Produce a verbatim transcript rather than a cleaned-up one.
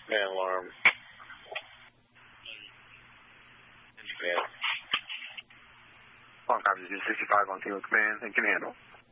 Man alarm. In Japan. Long time, sixty-five on Team Command and can handle.